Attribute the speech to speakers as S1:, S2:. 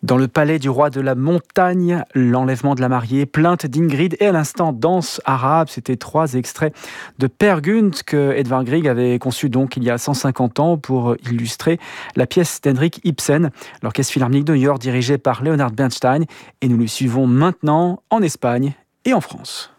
S1: Dans le palais du roi de la montagne, l'enlèvement de la mariée, plainte d'Ingrid et à l'instant danse arabe. C'était 3 extraits de Peer Gynt que Edvard Grieg avait conçu donc il y a 150 ans pour illustrer la pièce d'Henrik Ibsen, l'Orchestre Philharmonique de New York dirigé par Leonard Bernstein. Et nous le suivons maintenant en Espagne et en France.